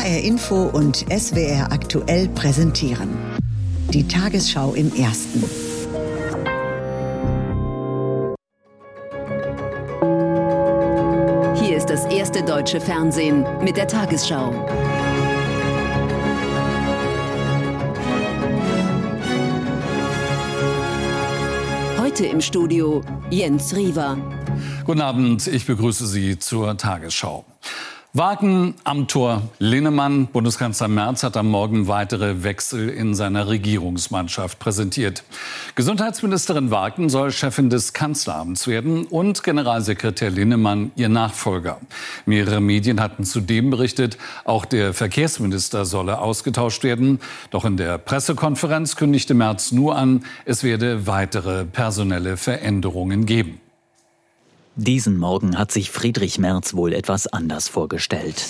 HR Info und SWR Aktuell präsentieren. Die Tagesschau im Ersten. Hier ist das erste deutsche Fernsehen mit der Tagesschau. Heute im Studio Jens Riewer. Guten Abend, ich begrüße Sie zur Tagesschau. Wagen, Amthor, Linnemann. Bundeskanzler Merz hat am Morgen weitere Wechsel in seiner Regierungsmannschaft präsentiert. Gesundheitsministerin Wagen soll Chefin des Kanzleramts werden und Generalsekretär Linnemann ihr Nachfolger. Mehrere Medien hatten zudem berichtet, auch der Verkehrsminister solle ausgetauscht werden. Doch in der Pressekonferenz kündigte Merz nur an, es werde weitere personelle Veränderungen geben. Diesen Morgen hat sich Friedrich Merz wohl etwas anders vorgestellt.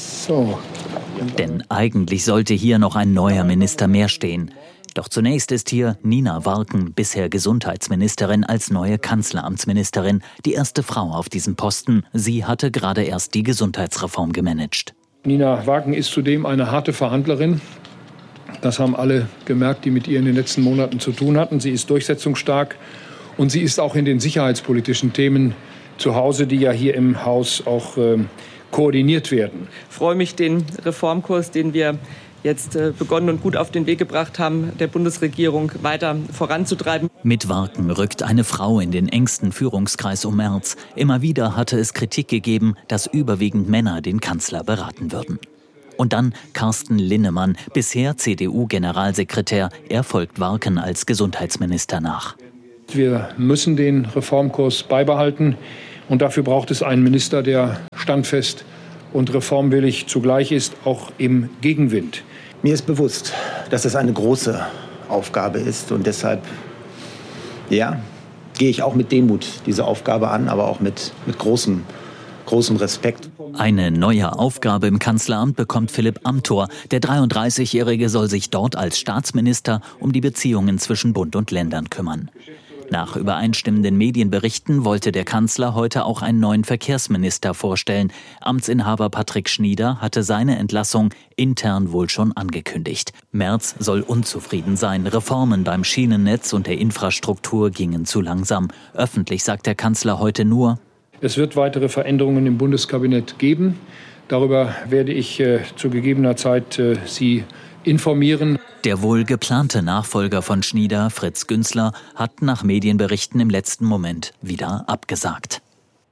Denn eigentlich sollte hier noch ein neuer Minister mehr stehen. Doch zunächst ist hier Nina Warken, bisher Gesundheitsministerin, als neue Kanzleramtsministerin, die erste Frau auf diesem Posten. Sie hatte gerade erst die Gesundheitsreform gemanagt. Nina Warken ist zudem eine harte Verhandlerin. Das haben alle gemerkt, die mit ihr in den letzten Monaten zu tun hatten. Sie ist durchsetzungsstark und sie ist auch in den sicherheitspolitischen Themen zu Hause, die ja hier im Haus auch koordiniert werden. Ich freue mich, den Reformkurs, den wir jetzt begonnen und gut auf den Weg gebracht haben, der Bundesregierung weiter voranzutreiben. Mit Warken rückt eine Frau in den engsten Führungskreis um Merz. Immer wieder hatte es Kritik gegeben, dass überwiegend Männer den Kanzler beraten würden. Und dann Carsten Linnemann, bisher CDU-Generalsekretär. Er folgt Warken als Gesundheitsminister nach. Wir müssen den Reformkurs beibehalten. Und dafür braucht es einen Minister, der standfest und reformwillig zugleich ist, auch im Gegenwind. Mir ist bewusst, dass es eine große Aufgabe ist. Und deshalb, gehe ich auch mit Demut diese Aufgabe an, aber auch mit großem Respekt. Eine neue Aufgabe im Kanzleramt bekommt Philipp Amthor. Der 33-Jährige soll sich dort als Staatsminister um die Beziehungen zwischen Bund und Ländern kümmern. Nach übereinstimmenden Medienberichten wollte der Kanzler heute auch einen neuen Verkehrsminister vorstellen. Amtsinhaber Patrick Schnieder hatte seine Entlassung intern wohl schon angekündigt. Merz soll unzufrieden sein. Reformen beim Schienennetz und der Infrastruktur gingen zu langsam. Öffentlich sagt der Kanzler heute nur: Es wird weitere Veränderungen im Bundeskabinett geben. Darüber werde ich zu gegebener Zeit Sie informieren. Der wohl geplante Nachfolger von Schnieder, Fritz Günzler, hat nach Medienberichten im letzten Moment wieder abgesagt.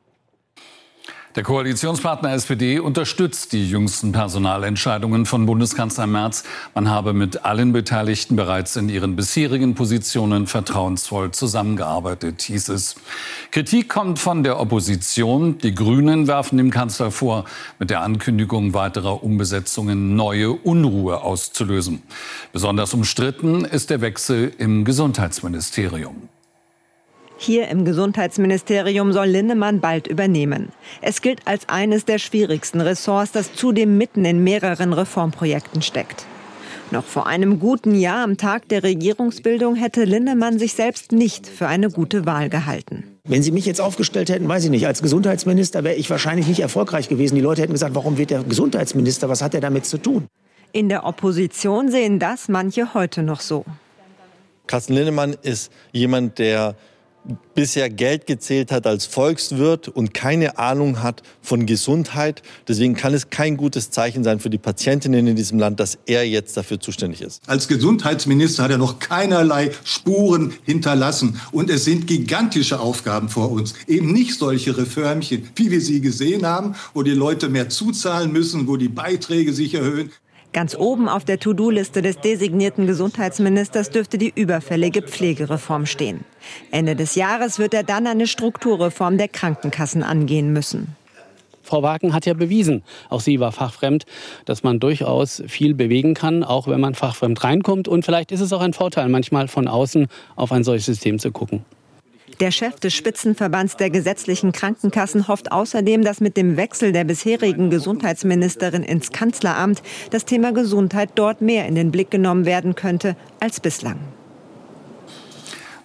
Der Koalitionspartner SPD unterstützt die jüngsten Personalentscheidungen von Bundeskanzler Merz. Man habe mit allen Beteiligten bereits in ihren bisherigen Positionen vertrauensvoll zusammengearbeitet, hieß es. Kritik kommt von der Opposition. Die Grünen werfen dem Kanzler vor, mit der Ankündigung weiterer Umbesetzungen neue Unruhe auszulösen. Besonders umstritten ist der Wechsel im Gesundheitsministerium. Hier im Gesundheitsministerium soll Linnemann bald übernehmen. Es gilt als eines der schwierigsten Ressorts, das zudem mitten in mehreren Reformprojekten steckt. Noch vor einem guten Jahr am Tag der Regierungsbildung hätte Linnemann sich selbst nicht für eine gute Wahl gehalten. Wenn Sie mich jetzt aufgestellt hätten, weiß ich nicht, als Gesundheitsminister wäre ich wahrscheinlich nicht erfolgreich gewesen. Die Leute hätten gesagt, warum wird der Gesundheitsminister, was hat er damit zu tun? In der Opposition sehen das manche heute noch so. Carsten Linnemann ist jemand, der bisher Geld gezählt hat als Volkswirt und keine Ahnung hat von Gesundheit. Deswegen kann es kein gutes Zeichen sein für die Patientinnen in diesem Land, dass er jetzt dafür zuständig ist. Als Gesundheitsminister hat er noch keinerlei Spuren hinterlassen. Und es sind gigantische Aufgaben vor uns. Eben nicht solche Reformchen, wie wir sie gesehen haben, wo die Leute mehr zuzahlen müssen, wo die Beiträge sich erhöhen. Ganz oben auf der To-Do-Liste des designierten Gesundheitsministers dürfte die überfällige Pflegereform stehen. Ende des Jahres wird er dann eine Strukturreform der Krankenkassen angehen müssen. Frau Warken hat ja bewiesen, auch sie war fachfremd, dass man durchaus viel bewegen kann, auch wenn man fachfremd reinkommt. Und vielleicht ist es auch ein Vorteil, manchmal von außen auf ein solches System zu gucken. Der Chef des Spitzenverbands der gesetzlichen Krankenkassen hofft außerdem, dass mit dem Wechsel der bisherigen Gesundheitsministerin ins Kanzleramt das Thema Gesundheit dort mehr in den Blick genommen werden könnte als bislang.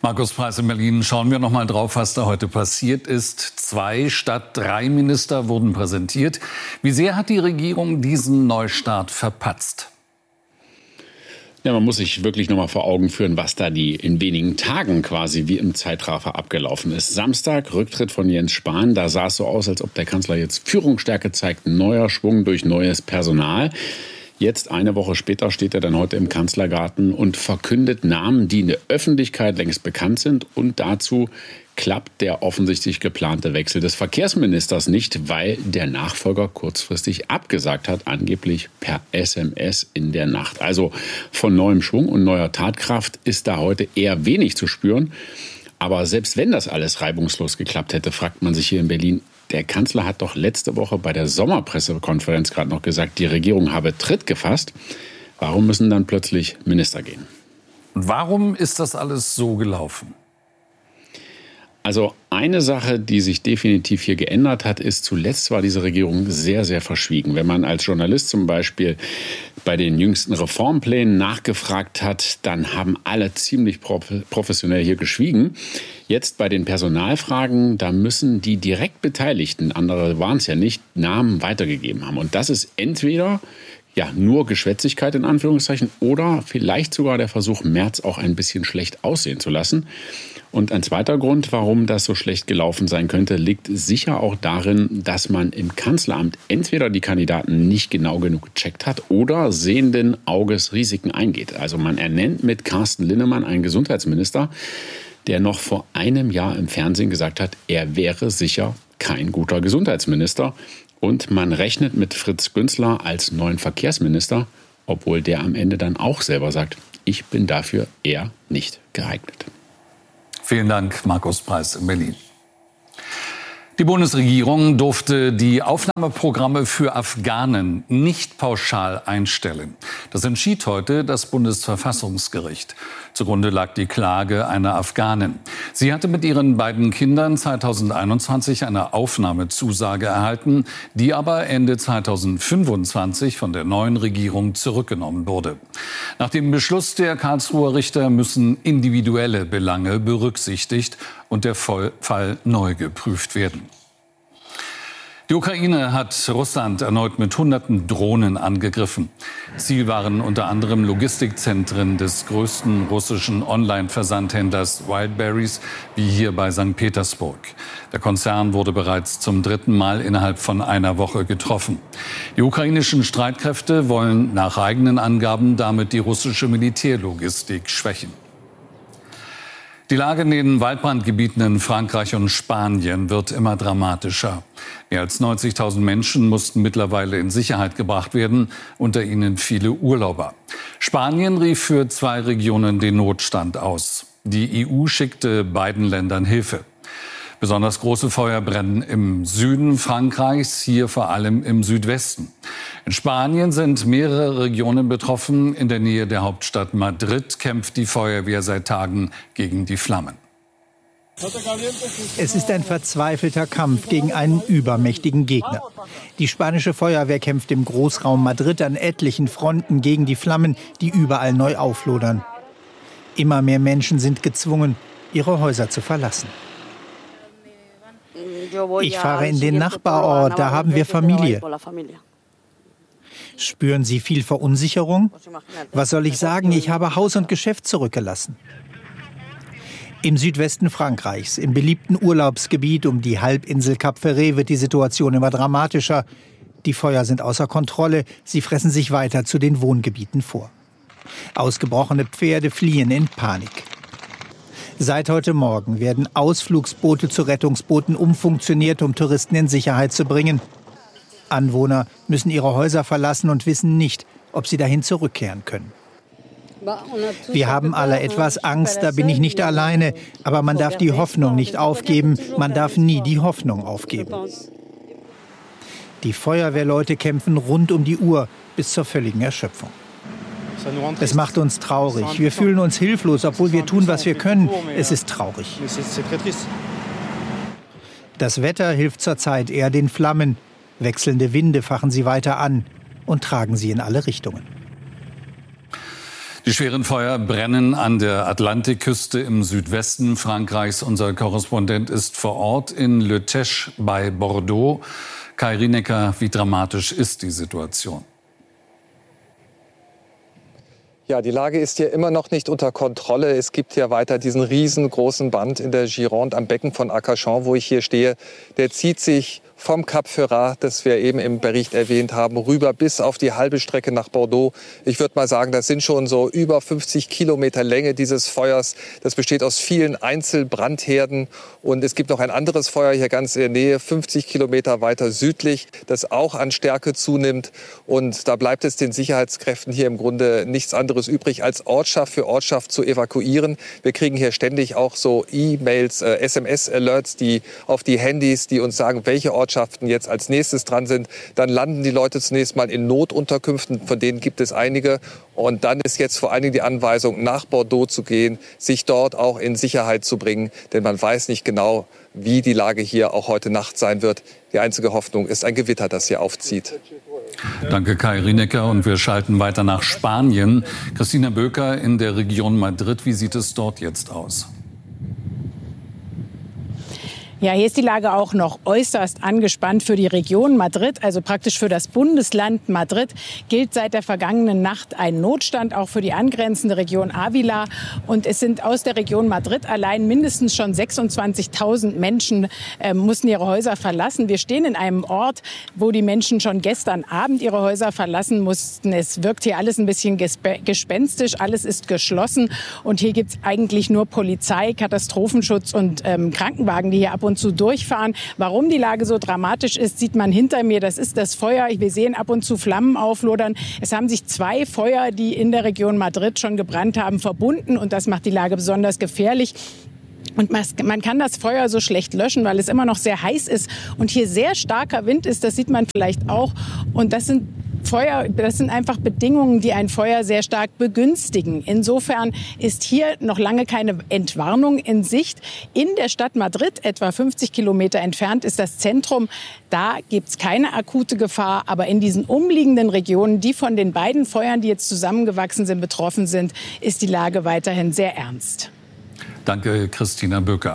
Markus Preiß in Berlin. Schauen wir noch mal drauf, was da heute passiert ist. 2 statt 3 Minister wurden präsentiert. Wie sehr hat die Regierung diesen Neustart verpatzt? Ja, man muss sich wirklich noch mal vor Augen führen, was da in wenigen Tagen quasi wie im Zeitraffer abgelaufen ist. Samstag, Rücktritt von Jens Spahn. Da sah es so aus, als ob der Kanzler jetzt Führungsstärke zeigt. Neuer Schwung durch neues Personal. Jetzt, eine Woche später, steht er dann heute im Kanzlergarten und verkündet Namen, die in der Öffentlichkeit längst bekannt sind. Und dazu klappt der offensichtlich geplante Wechsel des Verkehrsministers nicht, weil der Nachfolger kurzfristig abgesagt hat, angeblich per SMS in der Nacht. Also von neuem Schwung und neuer Tatkraft ist da heute eher wenig zu spüren. Aber selbst wenn das alles reibungslos geklappt hätte, fragt man sich hier in Berlin, der Kanzler hat doch letzte Woche bei der Sommerpressekonferenz gerade noch gesagt, die Regierung habe Tritt gefasst. Warum müssen dann plötzlich Minister gehen? Und warum ist das alles so gelaufen? Also eine Sache, die sich definitiv hier geändert hat, ist, zuletzt war diese Regierung sehr, sehr verschwiegen. Wenn man als Journalist zum Beispiel bei den jüngsten Reformplänen nachgefragt hat, dann haben alle ziemlich professionell hier geschwiegen. Jetzt bei den Personalfragen, da müssen die direkt Beteiligten, andere waren es ja nicht, Namen weitergegeben haben. Und das ist entweder nur Geschwätzigkeit in Anführungszeichen oder vielleicht sogar der Versuch, Merz auch ein bisschen schlecht aussehen zu lassen. Und ein zweiter Grund, warum das so schlecht gelaufen sein könnte, liegt sicher auch darin, dass man im Kanzleramt entweder die Kandidaten nicht genau genug gecheckt hat oder sehenden Auges Risiken eingeht. Also man ernennt mit Carsten Linnemann einen Gesundheitsminister, der noch vor einem Jahr im Fernsehen gesagt hat, er wäre sicher kein guter Gesundheitsminister. Und man rechnet mit Fritz Günzler als neuen Verkehrsminister, obwohl der am Ende dann auch selber sagt, ich bin dafür eher nicht geeignet. Vielen Dank, Markus Preiß in Berlin. Die Bundesregierung durfte die Aufnahmeprogramme für Afghanen nicht pauschal einstellen. Das entschied heute das Bundesverfassungsgericht. Zugrunde lag die Klage einer Afghanin. Sie hatte mit ihren beiden Kindern 2021 eine Aufnahmezusage erhalten, die aber Ende 2025 von der neuen Regierung zurückgenommen wurde. Nach dem Beschluss der Karlsruher Richter müssen individuelle Belange berücksichtigt und der Fall neu geprüft werden. Die Ukraine hat Russland erneut mit Hunderten Drohnen angegriffen. Ziel waren unter anderem Logistikzentren des größten russischen Online-Versandhändlers Wildberries, wie hier bei St. Petersburg. Der Konzern wurde bereits zum 3. Mal innerhalb von einer Woche getroffen. Die ukrainischen Streitkräfte wollen nach eigenen Angaben damit die russische Militärlogistik schwächen. Die Lage in den Waldbrandgebieten in Frankreich und Spanien wird immer dramatischer. Mehr als 90.000 Menschen mussten mittlerweile in Sicherheit gebracht werden, unter ihnen viele Urlauber. Spanien rief für 2 Regionen den Notstand aus. Die EU schickte beiden Ländern Hilfe. Besonders große Feuer brennen im Süden Frankreichs, hier vor allem im Südwesten. In Spanien sind mehrere Regionen betroffen. In der Nähe der Hauptstadt Madrid kämpft die Feuerwehr seit Tagen gegen die Flammen. Es ist ein verzweifelter Kampf gegen einen übermächtigen Gegner. Die spanische Feuerwehr kämpft im Großraum Madrid an etlichen Fronten gegen die Flammen, die überall neu auflodern. Immer mehr Menschen sind gezwungen, ihre Häuser zu verlassen. Ich fahre in den Nachbarort, da haben wir Familie. Spüren Sie viel Verunsicherung? Was soll ich sagen? Ich habe Haus und Geschäft zurückgelassen. Im Südwesten Frankreichs, im beliebten Urlaubsgebiet um die Halbinsel Cap Ferret, wird die Situation immer dramatischer. Die Feuer sind außer Kontrolle, sie fressen sich weiter zu den Wohngebieten vor. Ausgebrochene Pferde fliehen in Panik. Seit heute Morgen werden Ausflugsboote zu Rettungsbooten umfunktioniert, um Touristen in Sicherheit zu bringen. Anwohner müssen ihre Häuser verlassen und wissen nicht, ob sie dahin zurückkehren können. Wir haben alle etwas Angst, da bin ich nicht alleine. Aber man darf die Hoffnung nicht aufgeben. Man darf nie die Hoffnung aufgeben. Die Feuerwehrleute kämpfen rund um die Uhr bis zur völligen Erschöpfung. Es macht uns traurig. Wir fühlen uns hilflos, obwohl wir tun, was wir können. Es ist traurig. Das Wetter hilft zurzeit eher den Flammen. Wechselnde Winde fachen sie weiter an und tragen sie in alle Richtungen. Die schweren Feuer brennen an der Atlantikküste im Südwesten Frankreichs. Unser Korrespondent ist vor Ort in Le Teche bei Bordeaux. Kai Rinecker, wie dramatisch ist die Situation? Ja, die Lage ist hier immer noch nicht unter Kontrolle. Es gibt hier weiter diesen riesengroßen Brand in der Gironde am Becken von Arcachon, wo ich hier stehe. Der zieht sich vom Cap Ferrat, das wir eben im Bericht erwähnt haben, rüber bis auf die halbe Strecke nach Bordeaux. Ich würde mal sagen, das sind schon so über 50 Kilometer Länge dieses Feuers. Das besteht aus vielen Einzelbrandherden. Und es gibt noch ein anderes Feuer hier ganz in der Nähe, 50 Kilometer weiter südlich, das auch an Stärke zunimmt. Und da bleibt es den Sicherheitskräften hier im Grunde nichts anderes übrig, als Ortschaft für Ortschaft zu evakuieren. Wir kriegen hier ständig auch so E-Mails, SMS-Alerts, die auf die Handys, die uns sagen, welche Ortschaften jetzt als nächstes dran sind. Dann landen die Leute zunächst mal in Notunterkünften, von denen gibt es einige. Und dann ist jetzt vor allen Dingen die Anweisung, nach Bordeaux zu gehen, sich dort auch in Sicherheit zu bringen. Denn man weiß nicht genau, wie die Lage hier auch heute Nacht sein wird. Die einzige Hoffnung ist ein Gewitter, das hier aufzieht. Danke, Kai Rinecker. Und wir schalten weiter nach Spanien. Christina Böker in der Region Madrid. Wie sieht es dort jetzt aus? Ja, hier ist die Lage auch noch äußerst angespannt für die Region Madrid, also praktisch für das Bundesland Madrid, gilt seit der vergangenen Nacht ein Notstand, auch für die angrenzende Region Ávila. Und es sind aus der Region Madrid allein mindestens schon 26.000 Menschen mussten ihre Häuser verlassen. Wir stehen in einem Ort, wo die Menschen schon gestern Abend ihre Häuser verlassen mussten. Es wirkt hier alles ein bisschen gespenstisch, alles ist geschlossen. Und hier gibt's eigentlich nur Polizei, Katastrophenschutz und Krankenwagen, die hier ab und zu durchfahren. Warum die Lage so dramatisch ist, sieht man hinter mir. Das ist das Feuer. Wir sehen ab und zu Flammen auflodern. Es haben sich 2 Feuer, die in der Region Madrid schon gebrannt haben, verbunden. Und das macht die Lage besonders gefährlich. Und man kann das Feuer so schlecht löschen, weil es immer noch sehr heiß ist. Und hier sehr starker Wind ist, das sieht man vielleicht auch. Und das sind einfach Bedingungen, die ein Feuer sehr stark begünstigen. Insofern ist hier noch lange keine Entwarnung in Sicht. In der Stadt Madrid, etwa 50 Kilometer entfernt, ist das Zentrum. Da gibt es keine akute Gefahr. Aber in diesen umliegenden Regionen, die von den beiden Feuern, die jetzt zusammengewachsen sind, betroffen sind, ist die Lage weiterhin sehr ernst. Danke, Christina Böker.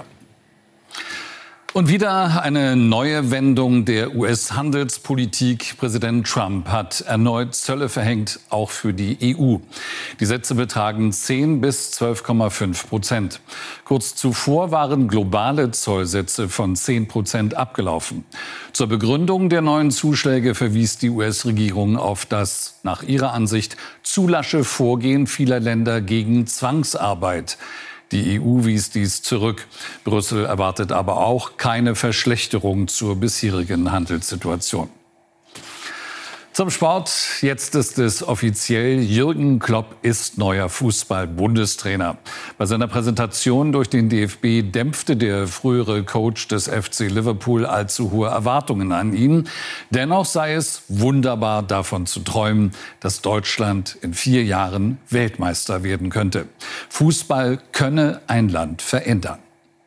Und wieder eine neue Wendung der US-Handelspolitik. Präsident Trump hat erneut Zölle verhängt, auch für die EU. Die Sätze betragen 10 bis 12,5%. Kurz zuvor waren globale Zollsätze von 10% abgelaufen. Zur Begründung der neuen Zuschläge verwies die US-Regierung auf das, nach ihrer Ansicht, zu lasche Vorgehen vieler Länder gegen Zwangsarbeit. Die EU wies dies zurück. Brüssel erwartet aber auch keine Verschlechterung zur bisherigen Handelssituation. Zum Sport. Jetzt ist es offiziell. Jürgen Klopp ist neuer Fußball-Bundestrainer. Bei seiner Präsentation durch den DFB dämpfte der frühere Coach des FC Liverpool allzu hohe Erwartungen an ihn. Dennoch sei es wunderbar, davon zu träumen, dass Deutschland in 4 Jahren Weltmeister werden könnte. Fußball könne ein Land verändern.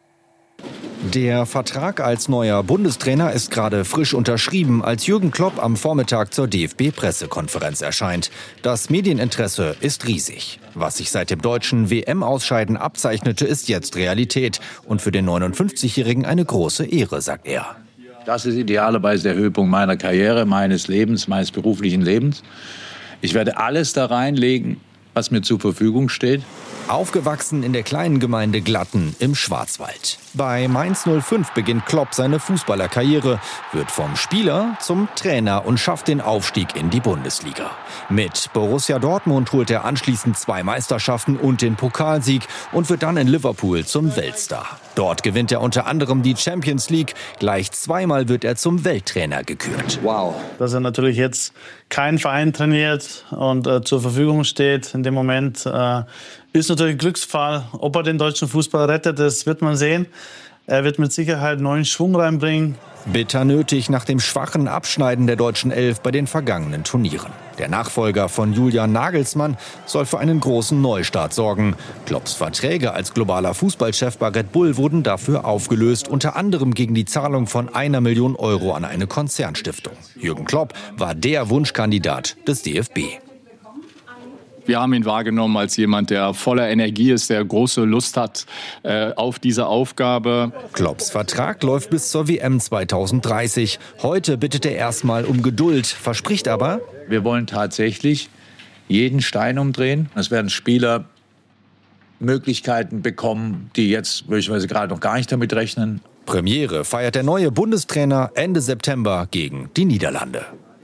Der Vertrag als neuer Bundestrainer ist gerade frisch unterschrieben, als Jürgen Klopp am Vormittag zur DFB-Pressekonferenz erscheint. Das Medieninteresse ist riesig. Was sich seit dem deutschen WM-Ausscheiden abzeichnete, ist jetzt Realität. Und für den 59-Jährigen eine große Ehre, sagt er. Das ist idealerweise der Höhepunkt meiner Karriere, meines Lebens, meines beruflichen Lebens. Ich werde alles da reinlegen, was mir zur Verfügung steht. Aufgewachsen in der kleinen Gemeinde Glatten im Schwarzwald. Bei Mainz 05 beginnt Klopp seine Fußballerkarriere, wird vom Spieler zum Trainer und schafft den Aufstieg in die Bundesliga. Mit Borussia Dortmund holt er anschließend 2 Meisterschaften und den Pokalsieg und wird dann in Liverpool zum Weltstar. Dort gewinnt er unter anderem die Champions League. Gleich 2-mal wird er zum Welttrainer gekürt. Wow. Dass er natürlich jetzt keinen Verein trainiert und zur Verfügung steht in dem Moment, ist natürlich ein Glücksfall. Ob er den deutschen Fußball rettet, das wird man sehen. Er wird mit Sicherheit neuen Schwung reinbringen. Bitter nötig nach dem schwachen Abschneiden der deutschen Elf bei den vergangenen Turnieren. Der Nachfolger von Julian Nagelsmann soll für einen großen Neustart sorgen. Klopps Verträge als globaler Fußballchef bei Red Bull wurden dafür aufgelöst, unter anderem gegen die Zahlung von 1 Million Euro an eine Konzernstiftung. Jürgen Klopp war der Wunschkandidat des DFB. Wir haben ihn wahrgenommen als jemand, der voller Energie ist, der große Lust hat auf diese Aufgabe. Klopps Vertrag läuft bis zur WM 2030. Heute bittet er erstmal um Geduld, verspricht aber: Wir wollen tatsächlich jeden Stein umdrehen. Es werden Spieler Möglichkeiten bekommen, die jetzt möglicherweise gerade noch gar nicht damit rechnen. Premiere feiert der neue Bundestrainer Ende September gegen die Niederlande.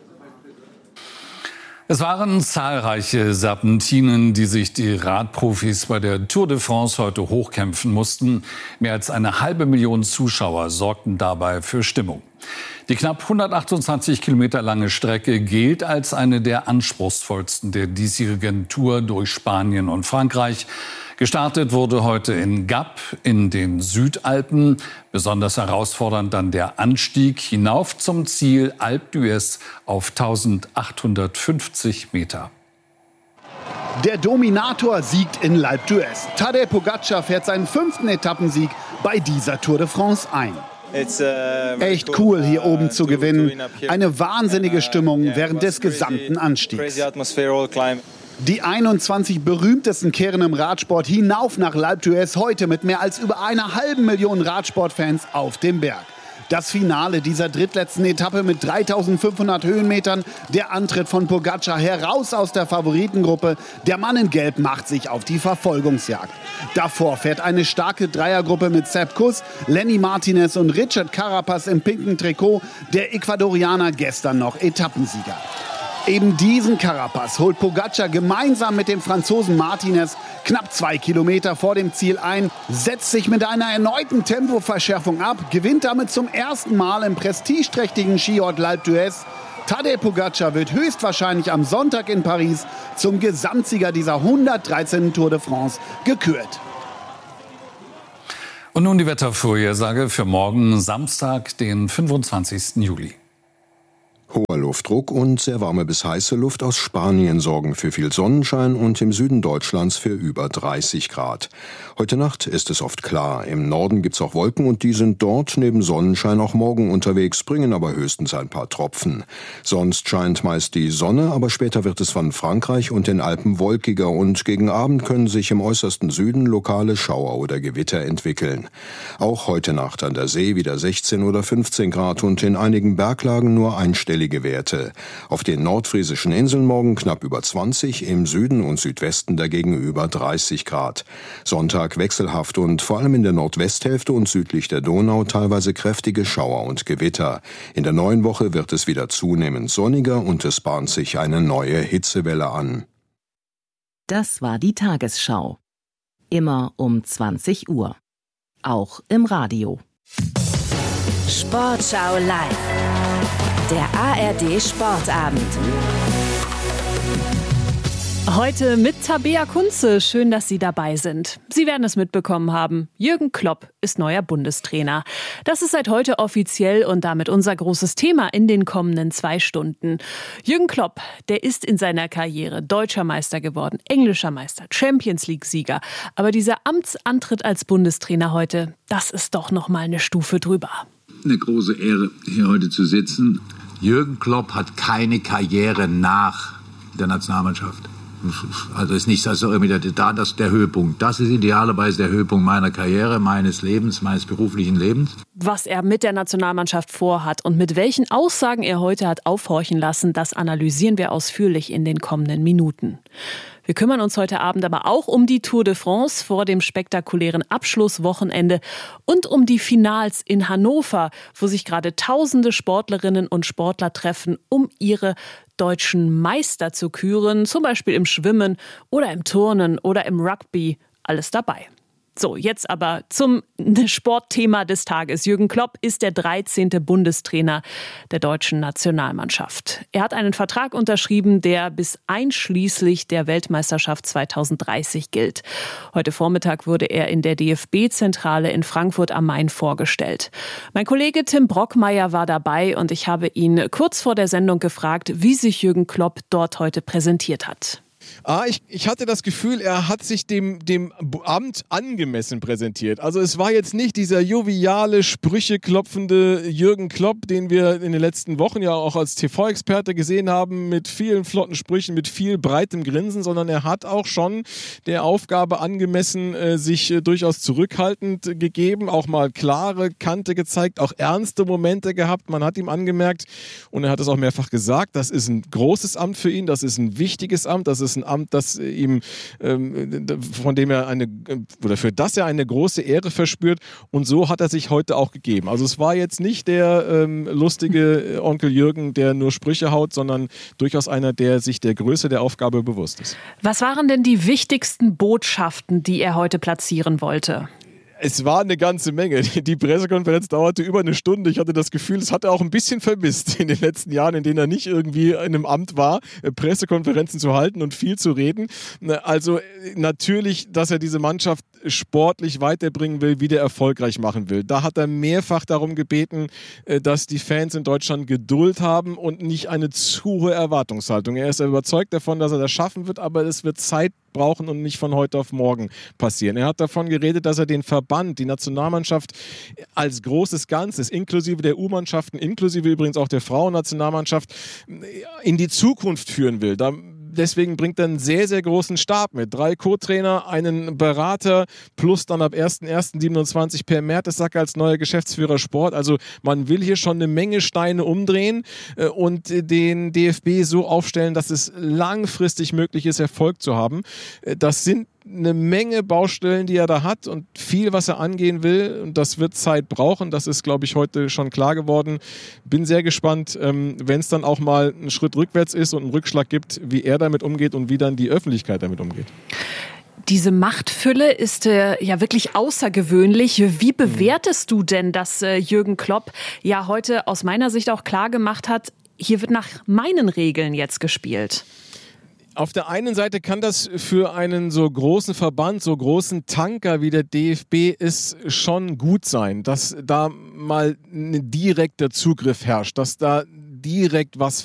Es waren zahlreiche Serpentinen, die sich die Radprofis bei der Tour de France heute hochkämpfen mussten. Mehr als 500.000 Zuschauer sorgten dabei für Stimmung. Die knapp 128 Kilometer lange Strecke gilt als eine der anspruchsvollsten der diesjährigen Tour durch Spanien und Frankreich. Gestartet wurde heute in Gap in den Südalpen. Besonders herausfordernd dann der Anstieg hinauf zum Ziel Alpe d'Huez auf 1850 Meter. Der Dominator siegt in Alpe d'Huez. Tadej Pogačar fährt seinen 5. Etappensieg bei dieser Tour de France ein. Echt cool, hier oben zu gewinnen. Eine wahnsinnige Stimmung während des gesamten Anstiegs. Die 21 berühmtesten kehren im Radsport hinauf nach Alpe d'Huez, heute mit mehr als über 500.000 Radsportfans auf dem Berg. Das Finale dieser drittletzten Etappe mit 3.500 Höhenmetern, der Antritt von Pogačar heraus aus der Favoritengruppe. Der Mann in Gelb macht sich auf die Verfolgungsjagd. Davor fährt eine starke Dreiergruppe mit Sepp Kuss, Lenny Martinez und Richard Carapaz im pinken Trikot. Der Ecuadorianer gestern noch Etappensieger. Eben diesen Carapaz holt Pogačar gemeinsam mit dem Franzosen Martinez knapp 2 Kilometer vor dem Ziel ein, setzt sich mit einer erneuten Tempoverschärfung ab, gewinnt damit zum ersten Mal im prestigeträchtigen Skiort Alpe d'Huez. Tadej Pogačar wird höchstwahrscheinlich am Sonntag in Paris zum Gesamtsieger dieser 113. Tour de France gekürt. Und nun die Wettervorhersage für morgen Samstag, den 25. Juli. Hoher Luftdruck und sehr warme bis heiße Luft aus Spanien sorgen für viel Sonnenschein und im Süden Deutschlands für über 30 Grad. Heute Nacht ist es oft klar. Im Norden gibt's auch Wolken und die sind dort neben Sonnenschein auch morgen unterwegs, bringen aber höchstens ein paar Tropfen. Sonst scheint meist die Sonne, aber später wird es von Frankreich und den Alpen wolkiger und gegen Abend können sich im äußersten Süden lokale Schauer oder Gewitter entwickeln. Auch heute Nacht an der See wieder 16 oder 15 Grad und in einigen Berglagen nur einstellige Werte. Auf den nordfriesischen Inseln morgen knapp über 20, im Süden und Südwesten dagegen über 30 Grad. Sonntag wechselhaft und vor allem in der Nordwesthälfte und südlich der Donau teilweise kräftige Schauer und Gewitter. In der neuen Woche wird es wieder zunehmend sonniger und es bahnt sich eine neue Hitzewelle an. Das war die Tagesschau. Immer um 20 Uhr. Auch im Radio. Sportschau live. Der ARD Sportabend. Heute mit Tabea Kunze. Schön, dass Sie dabei sind. Sie werden es mitbekommen haben. Jürgen Klopp ist neuer Bundestrainer. Das ist seit heute offiziell und damit unser großes Thema in den kommenden 2 Stunden. Jürgen Klopp, der ist in seiner Karriere deutscher Meister geworden, englischer Meister, Champions-League-Sieger. Aber dieser Amtsantritt als Bundestrainer heute, das ist doch noch mal eine Stufe drüber. Eine große Ehre, hier heute zu sitzen. Jürgen Klopp hat keine Karriere nach der Nationalmannschaft. Also ist nicht so irgendwie der Höhepunkt. Das ist idealerweise der Höhepunkt meiner Karriere, meines Lebens, meines beruflichen Lebens. Was er mit der Nationalmannschaft vorhat und mit welchen Aussagen er heute hat aufhorchen lassen, das analysieren wir ausführlich in den kommenden Minuten. Wir kümmern uns heute Abend aber auch um die Tour de France vor dem spektakulären Abschlusswochenende und um die Finals in Hannover, wo sich gerade tausende Sportlerinnen und Sportler treffen, um ihre deutschen Meister zu küren, zum Beispiel im Schwimmen oder im Turnen oder im Rugby, alles dabei. So, jetzt aber zum Sportthema des Tages. Jürgen Klopp ist der 13. Bundestrainer der deutschen Nationalmannschaft. Er hat einen Vertrag unterschrieben, der bis einschließlich der Weltmeisterschaft 2030 gilt. Heute Vormittag wurde er in der DFB-Zentrale in Frankfurt am Main vorgestellt. Mein Kollege Tim Brockmeier war dabei und ich habe ihn kurz vor der Sendung gefragt, wie sich Jürgen Klopp dort heute präsentiert hat. Ich hatte das Gefühl, er hat sich dem Amt angemessen präsentiert. Also es war jetzt nicht dieser joviale, sprücheklopfende Jürgen Klopp, den wir in den letzten Wochen ja auch als TV-Experte gesehen haben, mit vielen flotten Sprüchen, mit viel breitem Grinsen, sondern er hat auch schon der Aufgabe angemessen sich durchaus zurückhaltend gegeben, auch mal klare Kante gezeigt, auch ernste Momente gehabt. Man hat ihm angemerkt, und er hat es auch mehrfach gesagt, das ist ein großes Amt für ihn, das ist ein wichtiges Amt, das ist ein Amt, das ihm, für das er eine große Ehre verspürt, und so hat er sich heute auch gegeben. Also es war jetzt nicht der lustige Onkel Jürgen, der nur Sprüche haut, sondern durchaus einer, der sich der Größe der Aufgabe bewusst ist. Was waren denn die wichtigsten Botschaften, die er heute platzieren wollte? Es war eine ganze Menge. Die Pressekonferenz dauerte über eine Stunde. Ich hatte das Gefühl, das hat er auch ein bisschen vermisst in den letzten Jahren, in denen er nicht irgendwie in einem Amt war, Pressekonferenzen zu halten und viel zu reden. Also natürlich, dass er diese Mannschaft sportlich weiterbringen will, wieder erfolgreich machen will. Da hat er mehrfach darum gebeten, dass die Fans in Deutschland Geduld haben und nicht eine zu hohe Erwartungshaltung. Er ist überzeugt davon, dass er das schaffen wird, aber es wird Zeit brauchen und nicht von heute auf morgen passieren. Er hat davon geredet, dass er den Verband, die Nationalmannschaft als großes Ganzes, inklusive der U-Mannschaften, inklusive übrigens auch der Frauennationalmannschaft, in die Zukunft führen will. Deswegen bringt er einen sehr, sehr großen Stab mit. 3 Co-Trainer, einen Berater, plus dann ab 1.1.27 Per Mertesacker als neuer Geschäftsführer Sport. Also man will hier schon eine Menge Steine umdrehen und den DFB so aufstellen, dass es langfristig möglich ist, Erfolg zu haben. Das sind eine Menge Baustellen, die er da hat, und viel, was er angehen will, und das wird Zeit brauchen. Das ist, glaube ich, heute schon klar geworden. Bin sehr gespannt, wenn es dann auch mal einen Schritt rückwärts ist und einen Rückschlag gibt, wie er damit umgeht und wie dann die Öffentlichkeit damit umgeht. Diese Machtfülle ist ja wirklich außergewöhnlich. Wie bewertest du denn, dass Jürgen Klopp ja heute aus meiner Sicht auch klar gemacht hat, hier wird nach meinen Regeln jetzt gespielt? Auf der einen Seite kann das für einen so großen Verband, so großen Tanker wie der DFB ist, schon gut sein, dass da mal ein direkter Zugriff herrscht, dass da direkt was